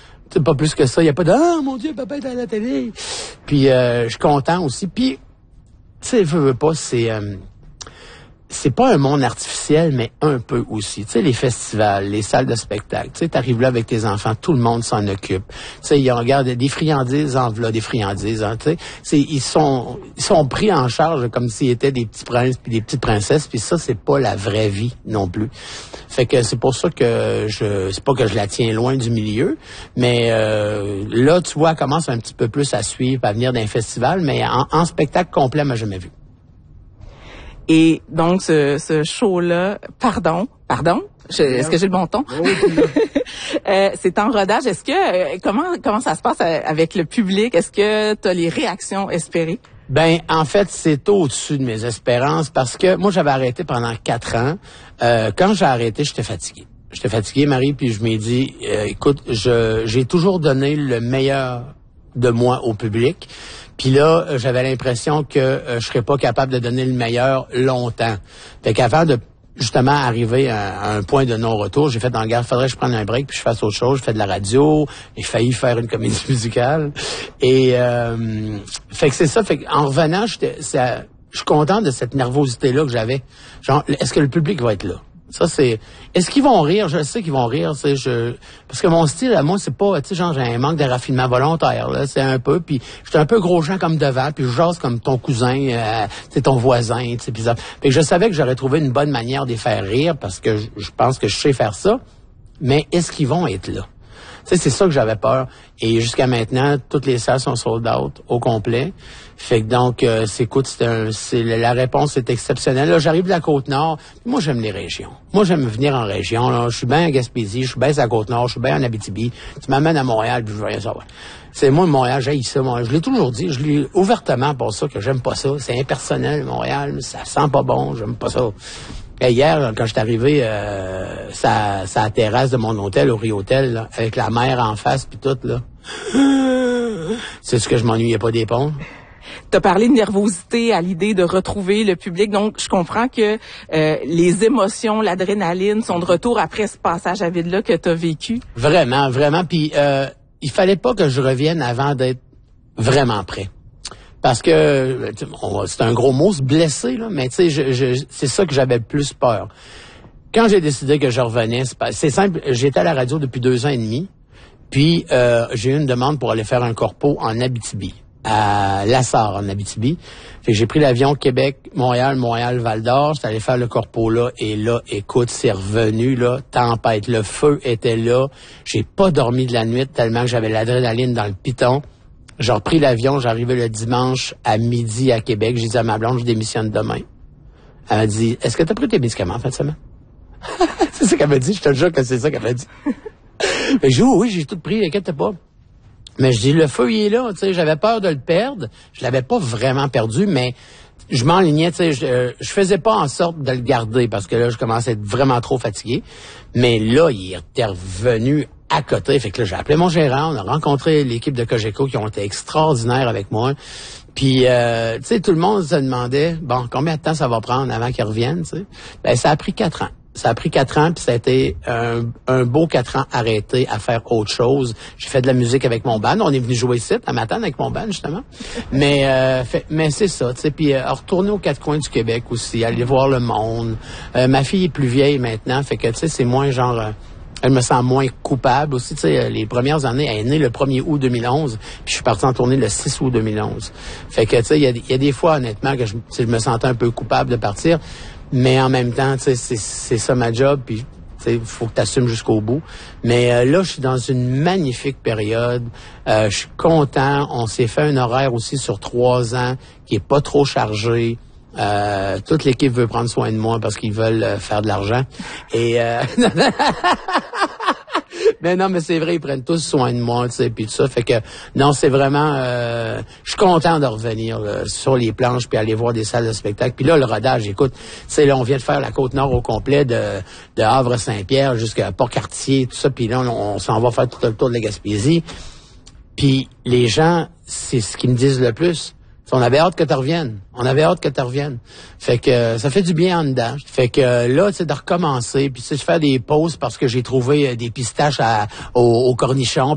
C'est pas plus que ça. Il y a pas de ah mon Dieu, papa est à la télé. Puis je suis content aussi. Puis tu sais, veux pas, c'est pas un monde artificiel, mais un peu aussi. Tu sais, les festivals, les salles de spectacle. Tu sais, t'arrives là avec tes enfants, tout le monde s'en occupe. Tu sais, ils regardent des friandises, des friandises. Hein, tu sais, ils sont pris en charge comme s'ils étaient des petits princes puis des petites princesses. Puis ça, c'est pas la vraie vie non plus. Fait que c'est pour ça que c'est pas que je la tiens loin du milieu, mais là, tu vois, elle commence un petit peu plus à suivre, à venir d'un festival, mais en spectacle complet, elle m'a jamais vu. Et donc, ce show-là, pardon, est-ce que j'ai le bon ton? C'est en rodage. Est-ce que, comment ça se passe avec le public? Est-ce que tu as les réactions espérées? Ben, en fait, c'est au-dessus de mes espérances parce que moi, j'avais arrêté pendant 4 ans. Quand j'ai arrêté, j'étais fatigué. J'étais fatigué, Marie, puis je m'ai dit, écoute, j'ai toujours donné le meilleur de moi au public. Puis là, j'avais l'impression que je serais pas capable de donner le meilleur longtemps. Fait qu'avant de justement arriver à un point de non-retour, j'ai fait dans le garde, faudrait que je prenne un break puis je fasse autre chose. Je fais de la radio, j'ai failli faire une comédie musicale. Et fait que c'est ça. Fait qu'en revenant, je suis content de cette nervosité-là que j'avais. Genre, est-ce que le public va être là? Ça, c'est... Est-ce qu'ils vont rire? Je sais qu'ils vont rire, tu sais, parce que mon style, à moi, c'est pas, tu sais, genre, j'ai un manque de raffinement volontaire, là, c'est un peu, puis j'étais un peu gros gens comme devant, puis je jase comme ton cousin, tu sais, ton voisin, tu sais, puis ça. Fait que je savais que j'aurais trouvé une bonne manière de les faire rire, parce que je pense que je sais faire ça, mais est-ce qu'ils vont être là? Tu sais, c'est ça que j'avais peur. Et jusqu'à maintenant, toutes les salles sont sold out au complet. Fait que donc, la réponse est exceptionnelle. Là, j'arrive de la Côte-Nord. Moi, j'aime les régions. Moi, j'aime venir en région. Là. Je suis bien à Gaspésie, je suis bien à la Côte-Nord, je suis bien en Abitibi. Tu m'amènes à Montréal, puis je veux rien savoir. C'est moi, Montréal, j'haïs ça. Moi, je l'ai toujours dit, je l'ai ouvertement pour ça, que j'aime pas ça. C'est impersonnel, Montréal. Ça sent pas bon, j'aime pas ça. Et hier, quand je suis arrivé, ça la terrasse de mon hôtel, au Rio-Hôtel, là, avec la mer en face puis tout, là. C'est ce que je m'ennuyais pas des ponts. T'as parlé de nervosité à l'idée de retrouver le public, donc je comprends que les émotions, l'adrénaline sont de retour après ce passage à vide-là que t'as vécu. Vraiment, vraiment. Puis il fallait pas que je revienne avant d'être vraiment prêt. Parce que, c'est un gros mot, se blesser, là, mais tu sais, c'est ça que j'avais le plus peur. Quand j'ai décidé que je revenais, c'est simple, j'étais à la radio depuis 2 ans et demi, puis j'ai eu une demande pour aller faire un corpo en Abitibi, à Lassar, en Abitibi. Fait que j'ai pris l'avion Québec, Montréal, Val-d'Or, j'étais allé faire le corpo là, et là, écoute, c'est revenu, là, tempête, le feu était là, j'ai pas dormi de la nuit tellement que j'avais l'adrénaline dans le piton. J'ai repris l'avion, j'arrivais le dimanche à midi à Québec. J'ai dit à ma blonde, je démissionne demain. Elle m'a dit, est-ce que tu as pris tes médicaments en fin de semaine? C'est ça qu'elle m'a dit, je te jure que c'est ça qu'elle m'a dit. Mais j'ai dit, oui, j'ai tout pris, inquiète pas. Mais je dis, le feu, il est là, tu sais, j'avais peur de le perdre. Je l'avais pas vraiment perdu, mais je m'enlignais, tu sais, je faisais pas en sorte de le garder parce que là, je commençais à être vraiment trop fatigué. Mais là, il était revenu à côté. Fait que là, j'ai appelé mon gérant, on a rencontré l'équipe de Cogeco qui ont été extraordinaires avec moi. Puis, tu sais, tout le monde se demandait, bon, combien de temps ça va prendre avant qu'ils reviennent, tu sais. Ben, ça a pris 4 ans. Ça a pris 4 ans, puis ça a été un beau 4 ans arrêté à faire autre chose. J'ai fait de la musique avec mon band. On est venu jouer ici, à Matane, avec mon band, justement. Mais c'est ça, tu sais. Puis retourner aux 4 coins du Québec aussi, aller voir le monde. Ma fille est plus vieille maintenant, fait que, tu sais, c'est moins genre... elle me sent moins coupable aussi. Tu sais, les premières années, elle est née le 1er août 2011, puis je suis parti en tournée le 6 août 2011. Fait que, tu sais, il y a des fois, honnêtement, que je me sentais un peu coupable de partir, mais en même temps, tu sais, c'est ça ma job, puis tu sais, faut que tu assumes jusqu'au bout. Mais là, je suis dans une magnifique période. Je suis content. On s'est fait un horaire aussi sur 3 ans qui est pas trop chargé. Toute l'équipe veut prendre soin de moi parce qu'ils veulent faire de l'argent. Et mais non, mais c'est vrai, ils prennent tous soin de moi, tu sais, puis tout ça. Fait que non, c'est vraiment, je suis content de revenir là, sur les planches puis aller voir des salles de spectacle. Puis là, le rodage, écoute, tu sais, là, on vient de faire la Côte-Nord au complet de Havre-Saint-Pierre jusqu'à Port-Cartier, tout ça. Puis là, on s'en va faire tout le tour de la Gaspésie. Puis les gens, c'est ce qu'ils me disent le plus. On avait hâte que tu reviennes. Fait que ça fait du bien en dedans. Fait que là, tu sais, de recommencer, puis tu sais, je fais des pauses parce que j'ai trouvé des pistaches au cornichon.